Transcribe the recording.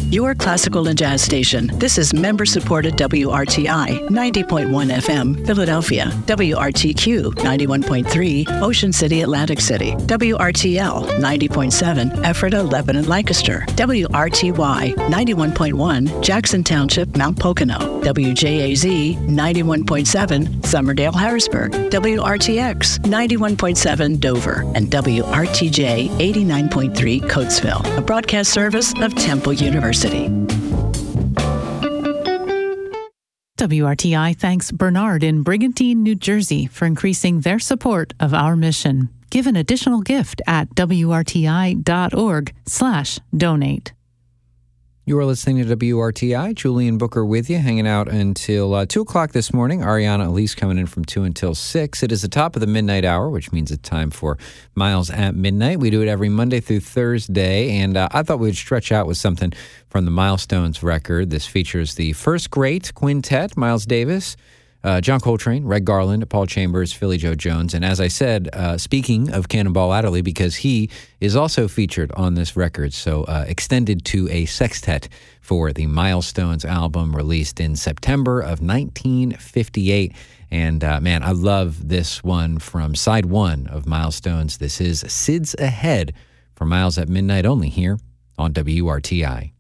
your classical and jazz station. This is member-supported WRTI 90.1 FM, Philadelphia, WRTQ 91.3, Ocean City, Atlantic City, WRTL 90.7, Ephrata, Lebanon, Lancaster, WRTY 91.1, Jackson Township, Mount Pocono, WJAZ 91.7, Summerdale, Harrisburg, WRTX 91.7, Dover, and WRTJ 89.3, Coatesville, a broadcast service of Temple University. WRTI thanks Bernard in Brigantine, New Jersey for increasing their support of our mission. Give an additional gift at wrti.org/donate. You are listening to WRTI. Julian Booker with you, hanging out until 2 o'clock this morning. Ariana Elise coming in from 2 until 6. It is the top of the midnight hour, which means it's time for Miles at Midnight. We do it every Monday through Thursday, and I thought we'd stretch out with something from the Milestones record. This features the first great quintet, Miles Davis, John Coltrane, Red Garland, Paul Chambers, Philly Joe Jones. And as I said, speaking of Cannonball Adderley, because he is also featured on this record, so extended to a sextet for the Milestones album released in September of 1958. And man, I love this one from side one of Milestones. This is Sid's Ahead for Miles at Midnight, only here on WRTI.